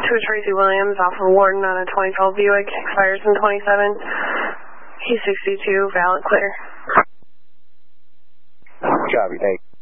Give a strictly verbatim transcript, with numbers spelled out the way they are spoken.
To Tracy Williams, Alpha Warden on a twenty twelve Buick, expires in twenty-seven. He's sixty-two, valid clear. Copy, thanks.